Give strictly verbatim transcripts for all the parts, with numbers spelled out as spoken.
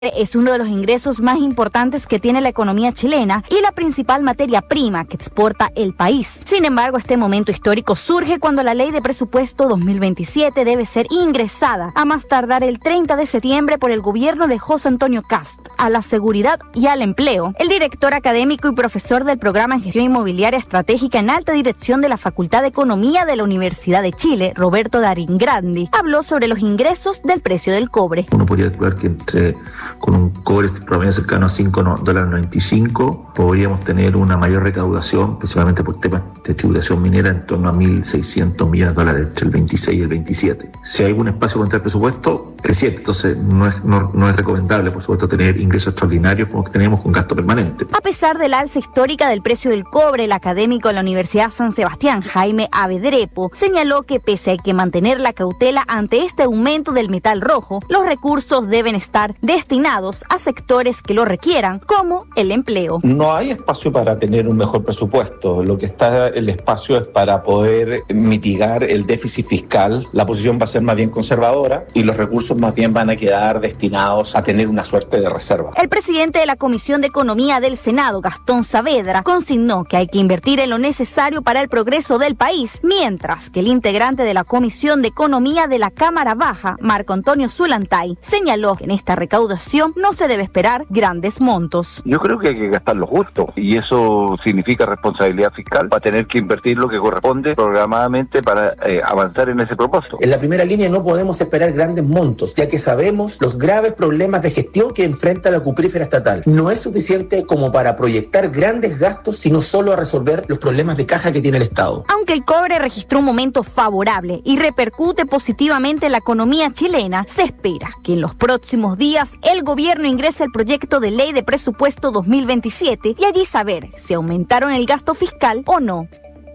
Es uno de los ingresos más importantes que tiene la economía chilena y la principal materia prima que exporta el país. Sin embargo, este momento histórico surge cuando la ley de presupuesto dos mil veintisiete debe ser ingresada a más tardar el treinta de septiembre por el gobierno de José Antonio Kast a la seguridad y al empleo. El director académico y profesor del programa en gestión inmobiliaria estratégica en alta dirección de la Facultad de Economía de la Universidad de Chile, Roberto Daringrandi, habló sobre los ingresos del precio del cobre. Uno podría calcular que entre con un cobre promedio cercano a cinco dólares noventa y cinco, podríamos tener una mayor recaudación, principalmente por temas de tributación minera, en torno a mil seiscientos millones de dólares entre el veintiséis y el veintisiete. Si hay algún espacio contra el presupuesto, creciente, entonces no es, no, no es recomendable, por supuesto, tener ingresos extraordinarios como que tenemos con gasto permanente. A pesar del alza histórica del precio del cobre, el académico de la Universidad San Sebastián, Jaime Avedrepo, señaló que pese a que mantener la cautela ante este aumento del metal rojo, los recursos deben estar destinados a sectores que lo requieran, como el empleo. No hay espacio para tener un mejor presupuesto. Lo que está el espacio es para poder mitigar el déficit fiscal. La posición va a ser más bien conservadora y los recursos más bien van a quedar destinados a tener una suerte de reserva. El presidente de la Comisión de Economía del Senado, Gastón Saavedra, consignó que hay que invertir en lo necesario para el progreso del país, mientras que el integrante de la Comisión de Economía de la Cámara Baja, Marco Antonio Zulantay, señaló que en esta recaudación no se debe esperar grandes montos. Yo creo que hay que gastar lo justo y eso significa responsabilidad fiscal. Va a tener que invertir lo que corresponde programadamente para eh, avanzar en ese propósito. En la primera línea no podemos esperar grandes montos, ya que sabemos los graves problemas de gestión que enfrenta la cuprífera estatal. No es suficiente como para proyectar grandes gastos, sino solo a resolver los problemas de caja que tiene el Estado. Aunque el cobre registró un momento favorable y repercute positivamente en la economía chilena, se espera que en los próximos días el gobierno ingrese el proyecto de ley de presupuesto dos mil veintisiete y allí saber si aumentaron el gasto fiscal o no.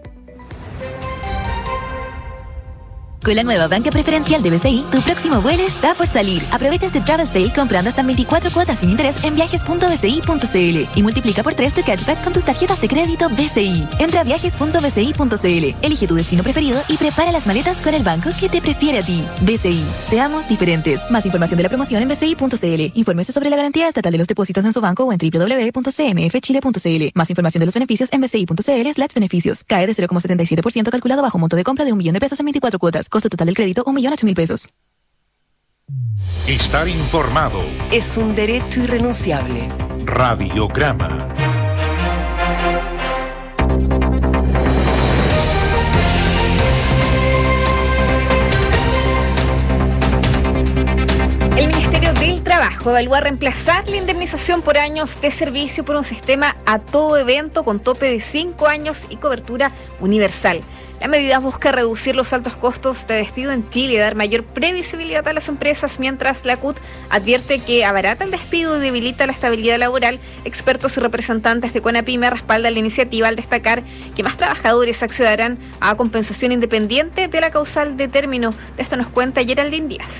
Con la nueva banca preferencial de B C I, tu próximo vuelo está por salir. Aprovecha este travel sale comprando hasta veinticuatro cuotas sin interés en viajes punto b c i punto c l y multiplica por tres tu cashback con tus tarjetas de crédito B C I. Entra a viajes punto b c i punto c l, elige tu destino preferido y prepara las maletas con el banco que te prefiere a ti. B C I, seamos diferentes. Más información de la promoción en b c i punto c l. Infórmese sobre la garantía estatal de los depósitos en su banco o en w w w punto c m f chile punto c l. Más información de los beneficios en b c i punto c l slash beneficios. Cae de cero coma setenta y siete por ciento calculado bajo monto de compra de un millón de pesos en veinticuatro cuotas. Costo total del crédito, un millón ocho mil pesos. Estar informado es un derecho irrenunciable. Radiograma. El Ministerio del Trabajo evalúa reemplazar la indemnización por años de servicio por un sistema a todo evento con tope de cinco años y cobertura universal. La medida busca reducir los altos costos de despido en Chile y dar mayor previsibilidad a las empresas, mientras la C U T advierte que abarata el despido y debilita la estabilidad laboral. Expertos y representantes de CONAPYME respaldan la iniciativa al destacar que más trabajadores accederán a compensación independiente de la causal de término. De esto nos cuenta Geraldine Díaz.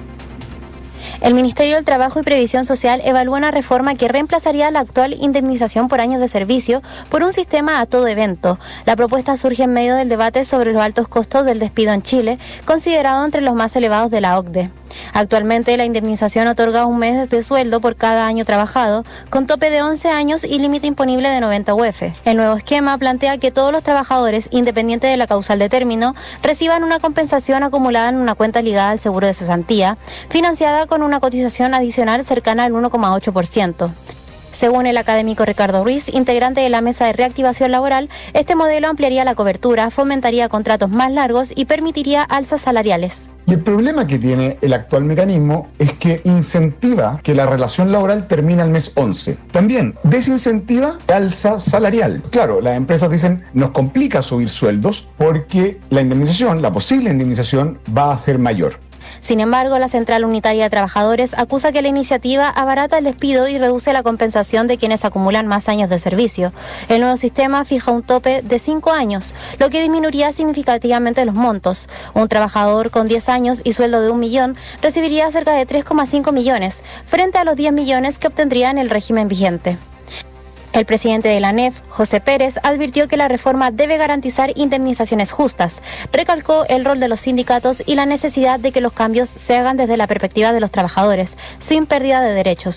El Ministerio del Trabajo y Previsión Social evalúa una reforma que reemplazaría la actual indemnización por años de servicio por un sistema a todo evento. La propuesta surge en medio del debate sobre los altos costos del despido en Chile, considerado entre los más elevados de la O C D E. Actualmente la indemnización otorga un mes de sueldo por cada año trabajado, con tope de once años y límite imponible de noventa U F. El nuevo esquema plantea que todos los trabajadores, independiente de la causal de término, reciban una compensación acumulada en una cuenta ligada al seguro de cesantía, financiada con una cotización adicional cercana al uno coma ocho por ciento. Según el académico Ricardo Ruiz, integrante de la Mesa de Reactivación Laboral, este modelo ampliaría la cobertura, fomentaría contratos más largos y permitiría alzas salariales. Y el problema que tiene el actual mecanismo es que incentiva que la relación laboral termine al mes once. También desincentiva alza salarial. Claro, las empresas dicen, nos complica subir sueldos porque la indemnización, la posible indemnización, va a ser mayor. Sin embargo, la Central Unitaria de Trabajadores acusa que la iniciativa abarata el despido y reduce la compensación de quienes acumulan más años de servicio. El nuevo sistema fija un tope de cinco años, lo que disminuiría significativamente los montos. Un trabajador con diez años y sueldo de un millón recibiría cerca de tres coma cinco millones, frente a los diez millones que obtendría en el régimen vigente. El presidente de la A N E F, José Pérez, advirtió que la reforma debe garantizar indemnizaciones justas. Recalcó el rol de los sindicatos y la necesidad de que los cambios se hagan desde la perspectiva de los trabajadores, sin pérdida de derechos.